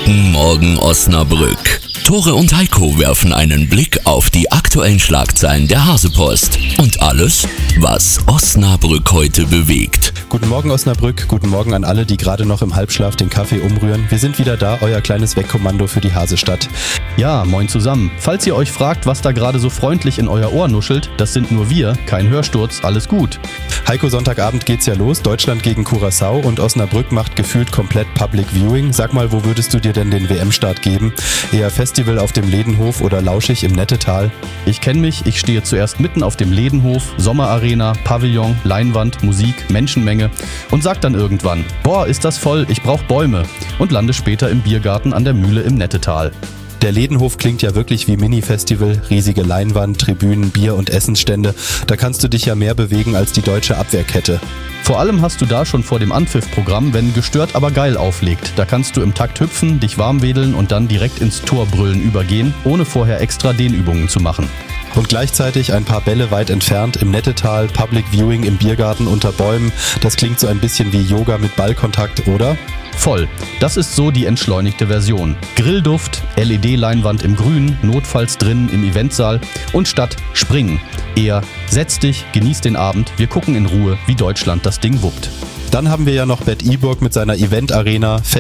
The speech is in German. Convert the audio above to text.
Guten Morgen Osnabrück. Tore und Heiko werfen einen Blick auf die aktuellen Schlagzeilen der Hasepost und alles, was Osnabrück heute bewegt. Guten Morgen Osnabrück, guten Morgen an alle, die gerade noch im Halbschlaf den Kaffee umrühren. Wir sind wieder da, euer kleines Wegkommando für die Hasestadt. Ja, moin zusammen. Falls ihr euch fragt, was da gerade so freundlich in euer Ohr nuschelt, das sind nur wir, kein Hörsturz, alles gut. Heiko, Sonntagabend geht's ja los, Deutschland gegen Curaçao und Osnabrück macht gefühlt komplett Public Viewing. Sag mal, wo würdest du dir denn den WM-Start geben? Eher Festival auf dem Ledenhof oder lauschig im Nettetal? Ich kenne mich, ich stehe zuerst mitten auf dem Ledenhof, Sommerarena, Pavillon, Leinwand, Musik, Menschenmenge und sag dann irgendwann, boah, ist das voll, ich brauch Bäume und lande später im Biergarten an der Mühle im Nettetal. Der Ledenhof klingt ja wirklich wie Mini-Festival, riesige Leinwand, Tribünen, Bier- und Essensstände. Da kannst du dich ja mehr bewegen als die deutsche Abwehrkette. Vor allem hast du da schon vor dem Anpfiff-Programm, wenn gestört aber geil auflegt. Da kannst du im Takt hüpfen, dich warmwedeln und dann direkt ins Torbrüllen übergehen, ohne vorher extra Dehnübungen zu machen. Und gleichzeitig ein paar Bälle weit entfernt im Nettetal, Public Viewing im Biergarten unter Bäumen. Das klingt so ein bisschen wie Yoga mit Ballkontakt, oder? Voll. Das ist so die entschleunigte Version. Grillduft, LED-Leinwand im Grün, notfalls drin im Eventsaal und statt springen. Eher setz dich, genieß den Abend, wir gucken in Ruhe, wie Deutschland das Ding wuppt. Dann haben wir ja noch Bad Iburg mit seiner Event-Arena,